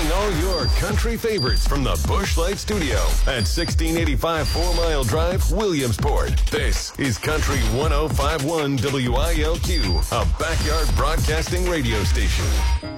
Playing all your country favorites from the Busch Light Studio at 1685 4 Mile Drive, Williamsport. This is Country 1051 WILQ, a backyard broadcasting radio station.